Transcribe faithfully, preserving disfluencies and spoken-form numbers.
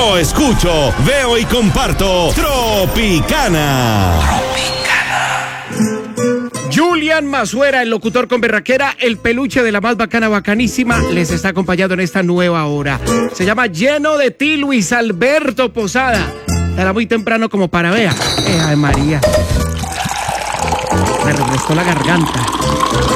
Yo escucho, veo y comparto Tropicana. Julian Mazuera, el locutor con berraquera, el peluche de la más bacana, bacanísima, les está acompañando en esta nueva hora. Se llama Lleno de ti, Luis Alberto Posada. Estará muy temprano como para vea. Eh, ay, María. Me refrescó la garganta.